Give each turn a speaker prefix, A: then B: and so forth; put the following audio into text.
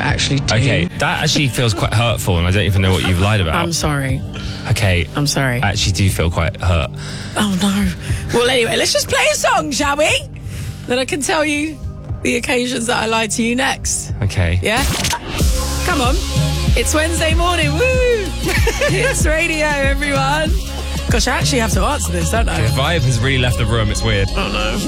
A: actually do.
B: Okay, that actually feels quite hurtful, and I don't even know what you've lied about.
A: I'm sorry.
B: Okay.
A: I'm sorry.
B: I actually do feel quite hurt.
A: Oh, no. Well, anyway, let's just play a song, shall we? Then I can tell you the occasions that I lied to you next.
B: Okay.
A: Yeah? Come on. It's Wednesday morning. Woo! It's radio, everyone. Gosh, I actually have to answer this, don't I?
B: The vibe has really left the room. It's weird.
A: Oh, no.